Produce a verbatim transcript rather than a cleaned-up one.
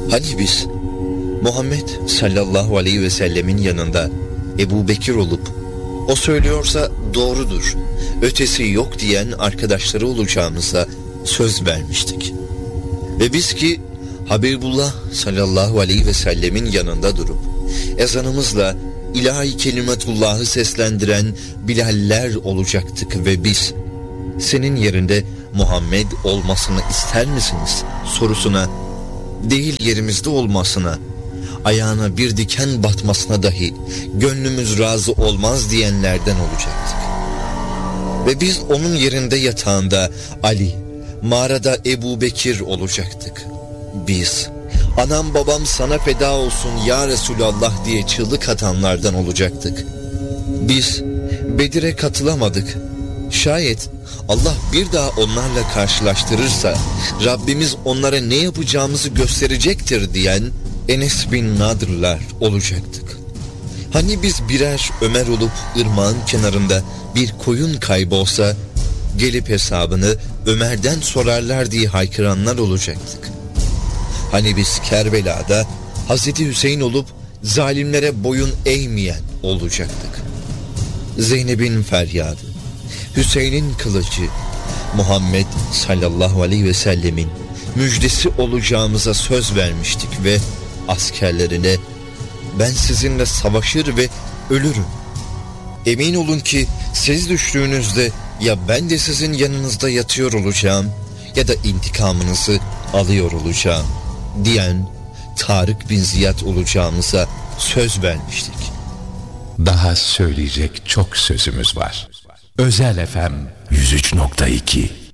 Hani biz Muhammed sallallahu aleyhi ve sellemin yanında Ebu Bekir olup o söylüyorsa doğrudur, ötesi yok diyen arkadaşları olacağımıza söz vermiştik. Ve biz ki Habibullah sallallahu aleyhi ve sellemin yanında durup ezanımızla ilahi kelimetullahı seslendiren Bilaller olacaktık ve biz senin yerinde Muhammed olmasını ister misiniz sorusuna, değil yerimizde olmasına, ayağına bir diken batmasına dahi gönlümüz razı olmaz diyenlerden olacaktık. Ve biz onun yerinde yatağında Ali, mağarada Ebu Bekir olacaktık. Biz, anam babam sana feda olsun ya Resulallah diye çığlık atanlardan olacaktık. Biz Bedir'e katılamadık. Şayet Allah bir daha onlarla karşılaştırırsa Rabbimiz onlara ne yapacağımızı gösterecektir diyen Enes bin Nadırlar olacaktık. Hani biz birer Ömer olup ırmağın kenarında bir koyun kaybolsa gelip hesabını Ömer'den sorarlar diye haykıranlar olacaktık. Hani biz Kerbela'da Hazreti Hüseyin olup zalimlere boyun eğmeyen olacaktık. Zeynep'in feryadı, Hüseyin'in kılıcı, Muhammed sallallahu aleyhi ve sellemin müjdesi olacağımıza söz vermiştik ve askerlerine ben sizinle savaşır ve ölürüm. Emin olun ki siz düştüğünüzde ya ben de sizin yanınızda yatıyor olacağım ya da intikamınızı alıyor olacağım diyen Tarık bin Ziyad olacağımıza söz vermiştik. Daha söyleyecek çok sözümüz var. Özel F M yüz üç nokta iki